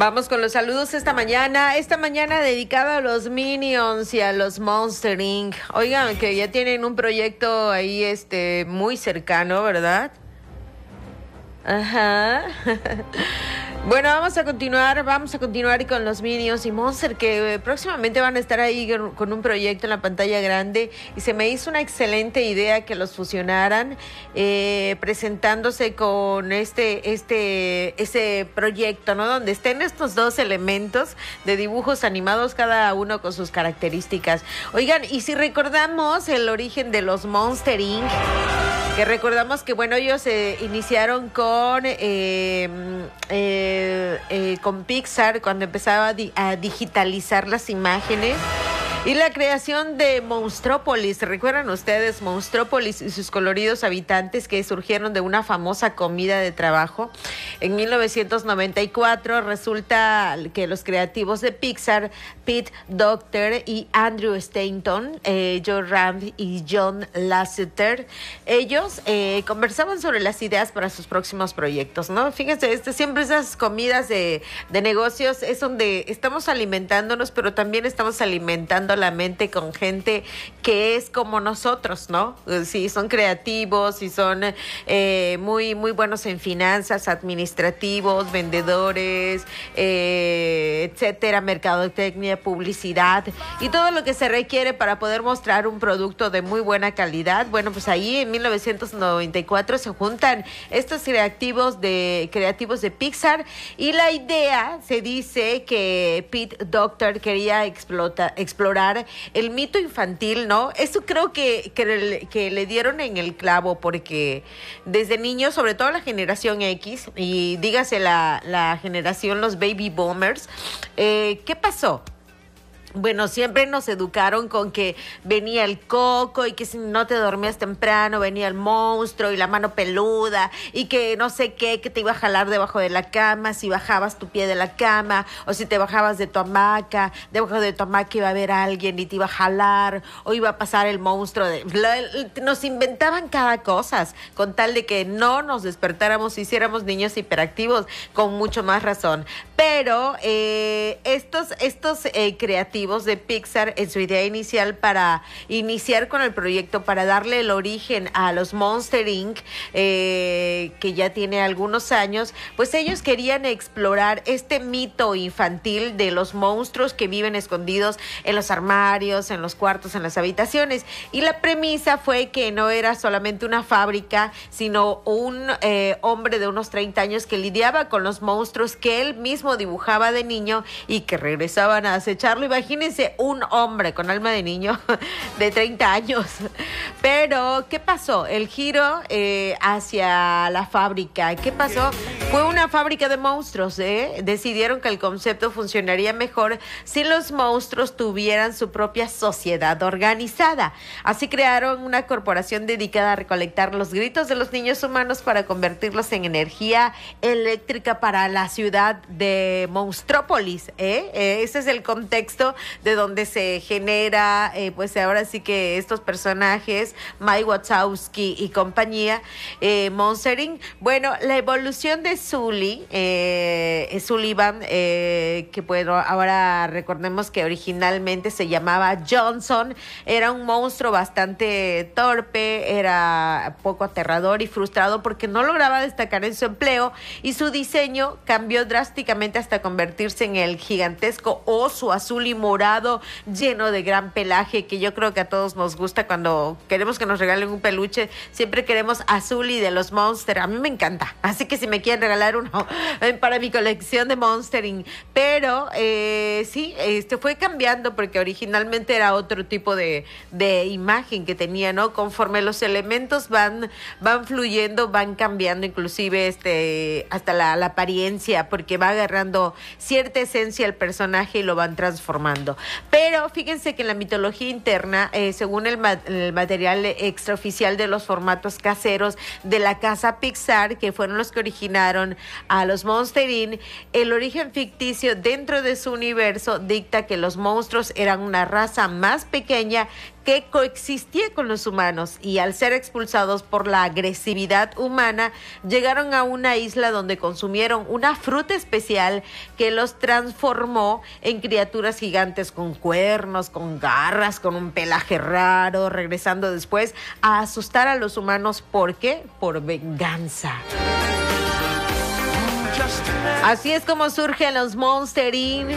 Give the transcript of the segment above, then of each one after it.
Vamos con los saludos esta mañana. Esta mañana dedicada a los Minions y a los Monster Inc. Oigan, que ya tienen un proyecto ahí, muy cercano, ¿verdad? Ajá. Bueno, vamos a continuar con los Minions y Monster, que próximamente van a estar ahí con un proyecto en la pantalla grande, y se me hizo una excelente idea que los fusionaran, presentándose con ese proyecto, ¿no? Donde estén estos dos elementos de dibujos animados, cada uno con sus características. Oigan, y si recordamos el origen de los Monster Inc., que recordamos que, bueno, ellos iniciaron con Pixar, cuando empezaba a digitalizar las imágenes, y la creación de Monstrópolis. ¿Recuerdan ustedes Monstrópolis y sus coloridos habitantes, que surgieron de una famosa comida de trabajo? En 1994 resulta que los creativos de Pixar, Pete Docter y Andrew Stanton, Joe Rand y John Lasseter, ellos conversaban sobre las ideas para sus próximos proyectos, ¿no? Fíjense, siempre esas comidas de negocios es donde estamos alimentándonos, pero también estamos alimentando la mente con gente que es como nosotros, ¿no? Sí, son creativos y son muy, muy buenos en finanzas, administrativos, vendedores, etcétera, mercadotecnia, publicidad y todo lo que se requiere para poder mostrar un producto de muy buena calidad. Bueno, pues ahí en 1994 se juntan estos creativos de Pixar, y la idea, se dice que Pete Docter quería explorar el mito infantil, ¿no? Eso creo que le dieron en el clavo, porque desde niños, sobre todo la generación X, y dígase la generación, los baby boomers, ¿qué pasó? Bueno, siempre nos educaron con que venía el coco, y que si no te dormías temprano venía el monstruo y la mano peluda, y que no sé qué, que te iba a jalar debajo de la cama si bajabas tu pie de la cama, o si te bajabas de tu hamaca, debajo de tu hamaca iba a haber alguien y te iba a jalar, o iba a pasar el monstruo. Nos inventaban cada cosa con tal de que no nos despertáramos y hiciéramos niños hiperactivos, con mucho más razón. Pero estos creativos de Pixar, en su idea inicial para iniciar con el proyecto, para darle el origen a los Monster Inc., que ya tiene algunos años, pues ellos querían explorar este mito infantil de los monstruos que viven escondidos en los armarios, en los cuartos, en las habitaciones. Y la premisa fue que no era solamente una fábrica, sino un hombre de unos 30 años que lidiaba con los monstruos que él mismo dibujaba de niño y que regresaban a acecharlo. Imagínense un hombre con alma de niño de 30 años. Pero, ¿qué pasó? El giro hacia la fábrica. ¿Qué pasó? Fue una fábrica de monstruos, ¿eh? Decidieron que el concepto funcionaría mejor si los monstruos tuvieran su propia sociedad organizada. Así crearon una corporación dedicada a recolectar los gritos de los niños humanos para convertirlos en energía eléctrica para la ciudad de Monstrópolis, ese es el contexto de donde se genera, pues ahora sí que estos personajes, Mike Wazowski y compañía, Monster Inc. Bueno, la evolución de Sullivan, que bueno, ahora recordemos que originalmente se llamaba Johnson, era un monstruo bastante torpe, era poco aterrador y frustrado porque no lograba destacar en su empleo, y su diseño cambió drásticamente hasta convertirse en el gigantesco oso azul y morado lleno de gran pelaje, que yo creo que a todos nos gusta. Cuando queremos que nos regalen un peluche, siempre queremos azul y de los Monster. A mí me encanta, así que si me quieren regalar uno para mi colección de Monster Inc. Pero sí, fue cambiando, porque originalmente era otro tipo de imagen que tenía, ¿no? Conforme los elementos van fluyendo, van cambiando, inclusive hasta la apariencia, porque va agarrando cierta esencia el personaje y lo van transformando. Pero fíjense que en la mitología interna, según el material extraoficial de los formatos caseros de la casa Pixar, que fueron los que originaron a los Monster Inc., el origen ficticio dentro de su universo dicta que los monstruos eran una raza más pequeña que coexistía con los humanos y al ser expulsados por la agresividad humana, llegaron a una isla donde consumieron una fruta especial que los transformó en criaturas gigantes con cuernos, con garras, con un pelaje raro, regresando después a asustar a los humanos. ¿Por qué? Por venganza. Así es como surgen los Monster Inc.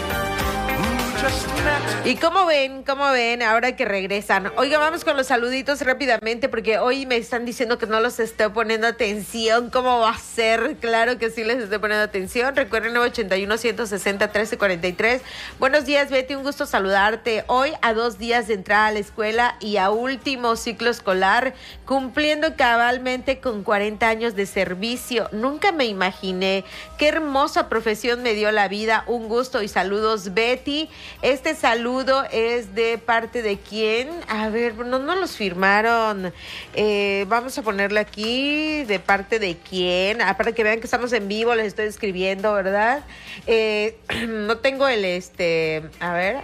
Y cómo ven, ahora que regresan. Oiga, vamos con los saluditos rápidamente porque hoy me están diciendo que no los estoy poniendo atención. ¿Cómo va a ser? Claro que sí les estoy poniendo atención. Recuerden 981-160-1343. Buenos días, Betty, un gusto saludarte. Hoy a 2 días de entrar a la escuela y a último ciclo escolar, cumpliendo cabalmente con 40 años de servicio. Nunca me imaginé qué hermosa profesión me dio la vida. Un gusto y saludos, Betty. Este saludo es de parte de quién. A ver, no los firmaron. Vamos a ponerle aquí de parte de quién. Para que vean que estamos en vivo, les estoy escribiendo, ¿verdad? No tengo el A ver.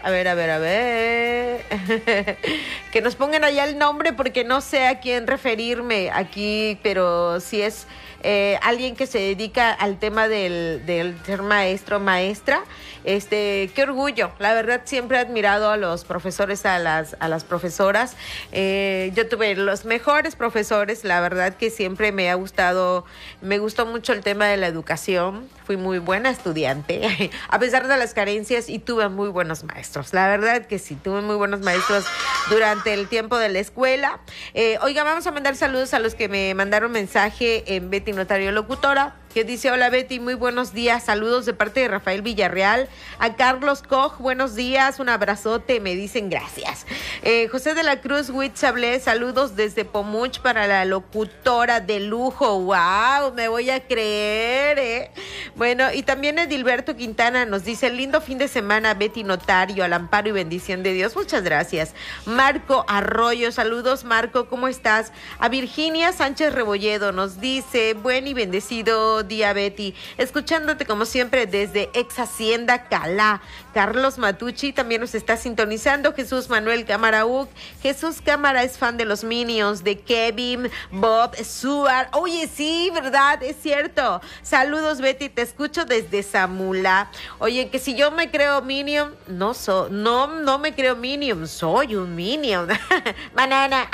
Que nos pongan allá el nombre porque no sé a quién referirme aquí, pero si es alguien que se dedica al tema del ser maestro, maestra. Qué orgullo. La verdad, siempre he admirado a los profesores, a las profesoras. Yo tuve los mejores profesores. La verdad que siempre me gustó mucho el tema de la educación. Fui muy buena estudiante, a pesar de las carencias, y tuve muy buenos maestros. La verdad que sí, tuve muy buenos maestros durante el tiempo de la escuela. Oiga, vamos a mandar saludos a los que me mandaron mensaje en Betty Notario Locutora, que dice: hola Betty, muy buenos días, saludos de parte de Rafael Villarreal. A Carlos Koch, buenos días, un abrazote, me dicen gracias. José de la Cruz Huitzablé, saludos desde Pomuch para la locutora de lujo. Wow, me voy a creer, Bueno, y también Edilberto Quintana nos dice: lindo fin de semana, Betty Notario, al amparo y bendición de Dios. Muchas gracias. Marco Arroyo, saludos Marco, ¿cómo estás? A Virginia Sánchez Rebolledo nos dice: buen y bendecido día, Betty, escuchándote como siempre desde Ex Hacienda Calá. Carlos Matucci también nos está sintonizando. Jesús Manuel Cámara Uc. Jesús Cámara es fan de los Minions, de Kevin, Bob, Suar. Oye, sí, ¿verdad? Es cierto. Saludos, Betty, te escucho desde Zamula. Oye, que si yo me creo Minion, no me creo Minion, soy un Minion. Banana.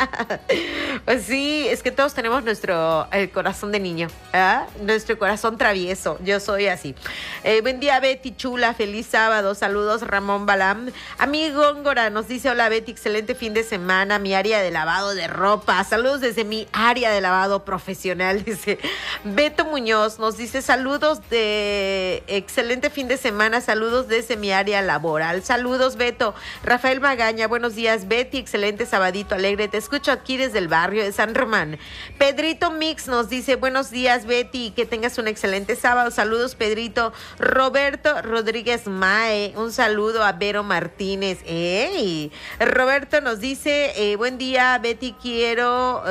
Pues sí, es que todos tenemos nuestro corazón de niño, nuestro corazón travieso. Yo soy así. Buen día, Betty chula, feliz sábado. Saludos, Ramón Balam. Amigo Góngora nos dice: hola Betty, excelente fin de semana, mi área de lavado de ropa. Saludos desde mi área de lavado profesional, dice. Beto Muñoz nos dice: saludos de excelente fin de semana, saludos desde mi área laboral. Saludos, Beto. Rafael Magaña, buenos días Betty, excelente sabadito alegre, te escucho aquí desde el barrio de San Román. Pedrito Mix nos dice: buenos días Betty, que tengas un excelente sábado. Saludos, Pedrito. Roberto Rodríguez Mae, un saludo a Vero Martínez. ¡Ey! Roberto nos dice: buen día Betty, quiero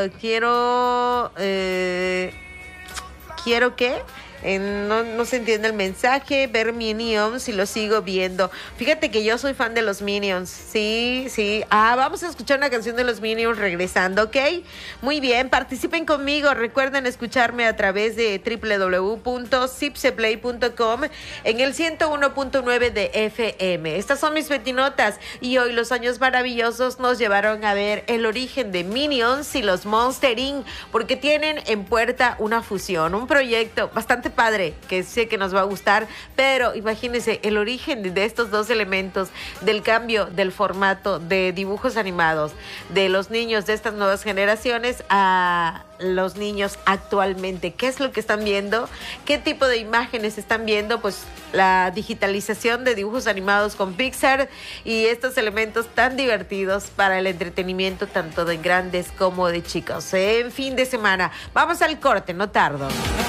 ¿qué? No se entiende el mensaje. Ver Minions y lo sigo viendo. Fíjate que yo soy fan de los Minions. Sí. Vamos a escuchar una canción de los Minions regresando, ¿ok? Muy bien, participen conmigo. Recuerden escucharme a través de www.zipseplay.com en el 101.9 de FM. Estas son mis Betinotas y hoy los años maravillosos nos llevaron a ver el origen de Minions y los Monster Inc. porque tienen en puerta una fusión, un proyecto bastante padre, que sé que nos va a gustar, pero imagínense el origen de estos dos elementos, del cambio del formato de dibujos animados de los niños de estas nuevas generaciones a los niños actualmente. ¿Qué es lo que están viendo? ¿Qué tipo de imágenes están viendo? Pues la digitalización de dibujos animados con Pixar y estos elementos tan divertidos para el entretenimiento tanto de grandes como de chicos. En fin de semana. Vamos al corte, no tardo.